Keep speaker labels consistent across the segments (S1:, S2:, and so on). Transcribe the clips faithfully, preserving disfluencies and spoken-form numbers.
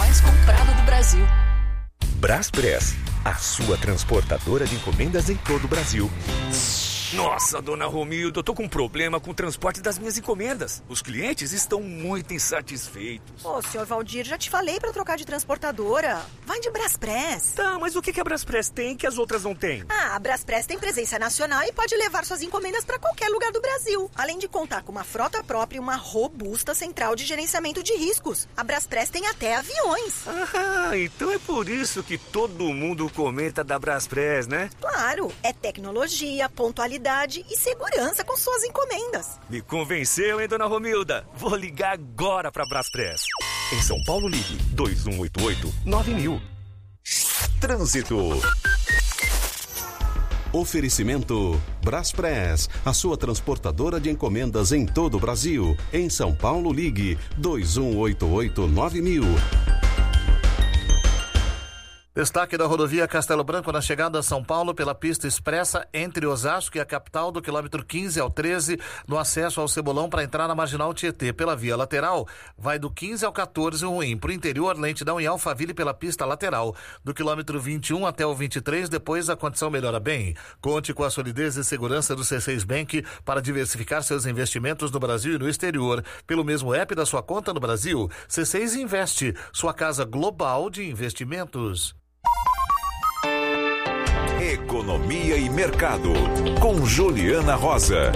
S1: mais comprado do Brasil.
S2: Braspress, a sua transportadora de encomendas em todo o Brasil.
S3: Nossa, dona Romilda, eu tô com um problema com o transporte das minhas encomendas. Os clientes estão muito insatisfeitos.
S4: Ô, senhor Valdir, já te falei pra trocar de transportadora. Vai de Braspress.
S3: Tá, mas o que que a Braspress tem que as outras não têm?
S4: Ah, a Braspress tem presença nacional e pode levar suas encomendas pra qualquer lugar do Brasil. Além de contar com uma frota própria e uma robusta central de gerenciamento de riscos. A Braspress tem até aviões.
S3: Ah, então é por isso que todo mundo comenta da Braspress, né?
S4: Claro, é tecnologia, pontualidade e segurança com suas encomendas.
S3: Me convenceu, hein, dona Romilda? Vou ligar agora pra Braspress.
S2: Em São Paulo, ligue dois um oito oito nove mil. Trânsito. Oferecimento Braspress, a sua transportadora de encomendas em todo o Brasil. Em São Paulo, ligue dois um oito oito nove mil.
S5: Destaque da rodovia Castelo Branco na chegada a São Paulo pela pista expressa entre Osasco e a capital, do quilômetro quinze ao treze, no acesso ao Cebolão para entrar na Marginal Tietê. Pela via lateral, vai do quinze ao quatorze ruim. Para o interior, lentidão em Alphaville pela pista lateral, do quilômetro vinte e um até o vinte e três, depois a condição melhora bem. Conte com a solidez e segurança do C seis Bank para diversificar seus investimentos no Brasil e no exterior. Pelo mesmo app da sua conta no Brasil, C seis Investe, sua casa global de investimentos.
S6: Economia e Mercado, com Juliana Rosa.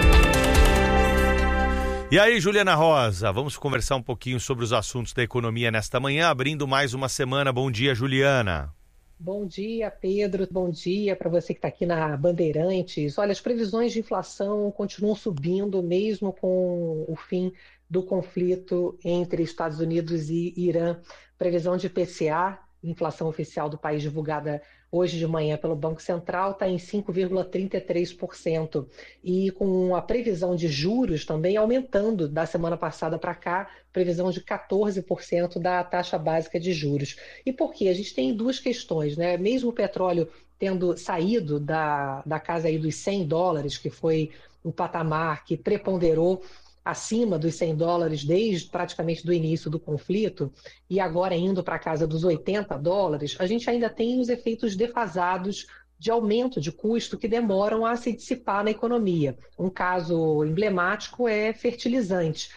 S7: E aí, Juliana Rosa, vamos conversar um pouquinho sobre os assuntos da economia nesta manhã, abrindo mais uma semana. Bom dia, Juliana.
S8: Bom dia, Pedro. Bom dia para você que está aqui na Bandeirantes. Olha, as previsões de inflação continuam subindo, mesmo com o fim do conflito entre Estados Unidos e Irã. Previsão de I P C A, inflação oficial do país divulgada hoje de manhã pelo Banco Central, está em cinco vírgula trinta e três por cento. E com a previsão de juros também aumentando da semana passada para cá, previsão de quatorze por cento da taxa básica de juros. E por quê? A gente tem duas questões, né? Mesmo o petróleo tendo saído da, da casa aí dos cem dólares, que foi o patamar que preponderou acima dos cem dólares desde praticamente do início do conflito, e agora indo para a casa dos oitenta dólares, a gente ainda tem os efeitos defasados de aumento de custo que demoram a se dissipar na economia. Um caso emblemático é fertilizante.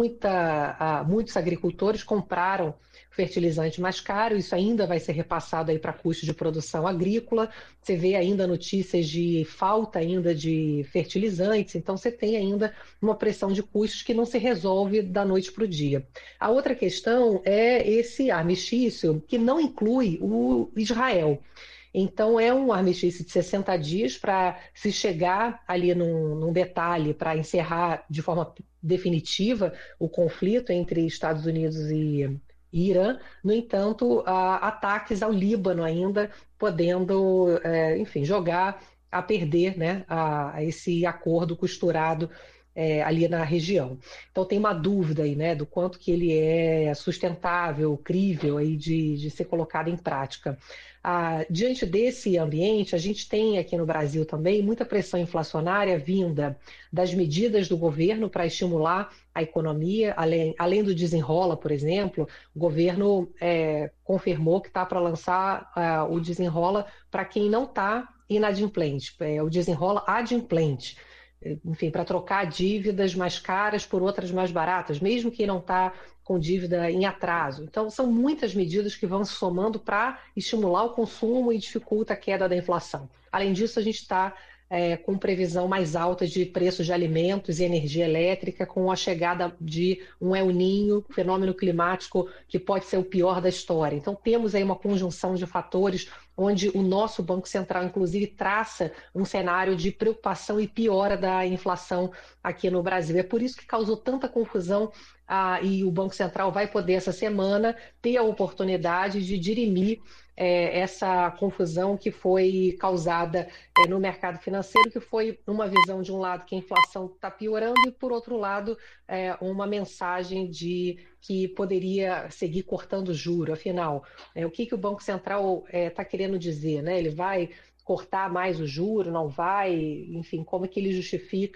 S8: Muita, uh, muitos agricultores compraram fertilizante mais caro, isso ainda vai ser repassado aí para custo de produção agrícola. Você vê ainda notícias de falta ainda de fertilizantes, então você tem ainda uma pressão de custos que não se resolve da noite para o dia. A outra questão é esse armistício que não inclui o Israel. Então, é um armistício de sessenta dias para se chegar ali num, num detalhe, para encerrar de forma definitiva o conflito entre Estados Unidos e, e Irã. No entanto, há ataques ao Líbano ainda, podendo, é, enfim, jogar a perder, né, a, a esse acordo costurado É, ali na região. Então tem uma dúvida aí, né, do quanto que ele é sustentável, crível aí de, de ser colocado em prática. Ah, diante desse ambiente, a gente tem aqui no Brasil também muita pressão inflacionária vinda das medidas do governo para estimular a economia, além, além do desenrola, por exemplo, o governo é, confirmou que está para lançar ah, o desenrola para quem não está inadimplente, é, o desenrola adimplente. Enfim, para trocar dívidas mais caras por outras mais baratas, mesmo quem não está com dívida em atraso. Então, são muitas medidas que vão se somando para estimular o consumo e dificulta a queda da inflação. Além disso, a gente está é, com previsão mais alta de preços de alimentos e energia elétrica, com a chegada de um El Niño, fenômeno climático que pode ser o pior da história. Então, temos aí uma conjunção de fatores onde o nosso Banco Central, inclusive, traça um cenário de preocupação e piora da inflação aqui no Brasil. É por isso que causou tanta confusão ah, e o Banco Central vai poder, essa semana, ter a oportunidade de dirimir é, essa confusão que foi causada é, no mercado financeiro, que foi uma visão, de um lado, que a inflação está piorando e, por outro lado, é, uma mensagem de que poderia seguir cortando juro. Afinal, é, o que, que o Banco Central está é, querendo dizer, né? Ele vai cortar mais o juro, não vai? Enfim, como é que ele justifica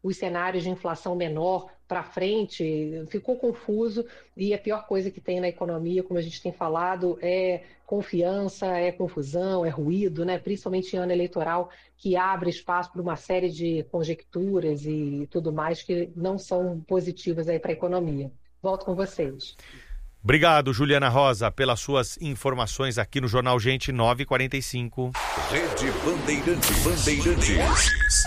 S8: os cenários de inflação menor para frente, ficou confuso, e a pior coisa que tem na economia, como a gente tem falado, é confiança, é confusão, é ruído, né? Principalmente em ano eleitoral, que abre espaço para uma série de conjecturas e tudo mais que não são positivas aí para a economia. Volto com vocês.
S7: Obrigado, Juliana Rosa, pelas suas informações aqui no Jornal Gente nove e quarenta e cinco.
S6: Rede Bandeirantes. Bandeirantes.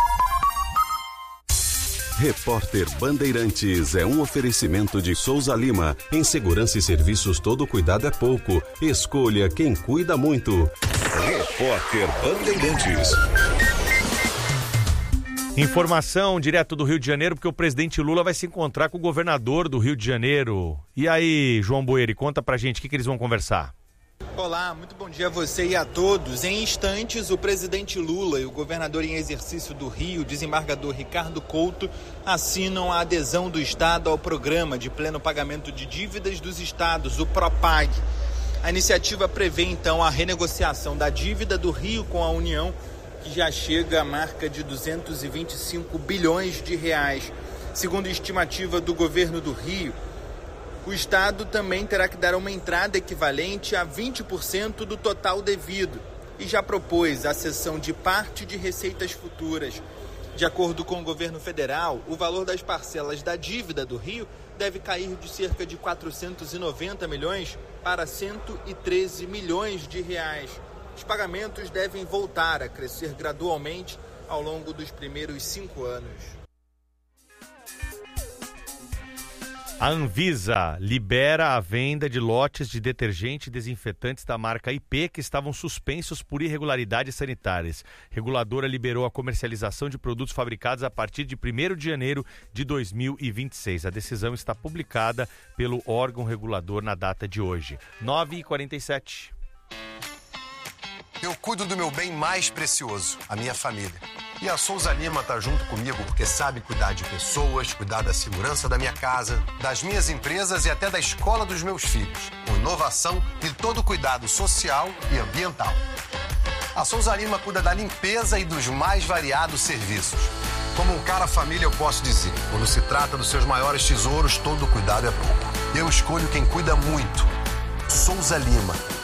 S2: Repórter Bandeirantes é um oferecimento de Souza Lima. Em segurança e serviços, todo cuidado é pouco. Escolha quem cuida muito.
S6: Repórter Bandeirantes.
S7: Informação direto do Rio de Janeiro, porque o presidente Lula vai se encontrar com o governador do Rio de Janeiro. E aí, João Boeri, conta pra gente o que, que eles vão conversar.
S1: Olá, muito bom dia a você e a todos. Em instantes, o presidente Lula e o governador em exercício do Rio, desembargador Ricardo Couto, assinam a adesão do Estado ao programa de pleno pagamento de dívidas dos estados, o PROPAG. A iniciativa prevê, então, a renegociação da dívida do Rio com a União, que já chega à marca de duzentos e vinte e cinco bilhões de reais. Segundo a estimativa do governo do Rio, o Estado também terá que dar uma entrada equivalente a vinte por cento do total devido e já propôs a cessão de parte de receitas futuras. De acordo com o governo federal, o valor das parcelas da dívida do Rio deve cair de cerca de quatrocentos e noventa milhões para cento e treze milhões de reais. Os pagamentos devem voltar a crescer gradualmente ao longo dos primeiros cinco anos.
S7: A Anvisa libera a venda de lotes de detergente e desinfetantes da marca I P que estavam suspensos por irregularidades sanitárias. A reguladora liberou a comercialização de produtos fabricados a partir de primeiro de janeiro de dois mil e vinte e seis. A decisão está publicada pelo órgão regulador na data de hoje. nove e quarenta e sete.
S9: Eu cuido do meu bem mais precioso, a minha família. E a Souza Lima tá junto comigo porque sabe cuidar de pessoas, cuidar da segurança da minha casa, das minhas empresas e até da escola dos meus filhos, com inovação e todo cuidado social e ambiental. A Souza Lima cuida da limpeza e dos mais variados serviços. Como um cara família, eu posso dizer, quando se trata dos seus maiores tesouros, todo cuidado é pouco. Eu escolho quem cuida muito. Souza Lima.